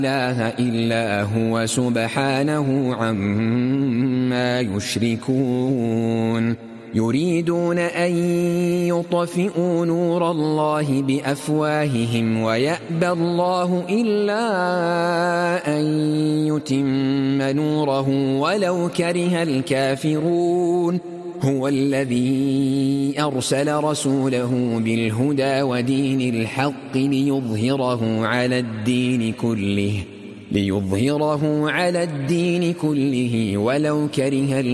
إله إلا هو سبحانه عما يشركون يريدون أن يطفئوا نور الله بأفواههم ويأبى الله إلا أن يتم نوره ولو كره الكافرون هو الذي أرسل رسوله بالهدى ودين الحق ليظهره على الدين كله ولو كره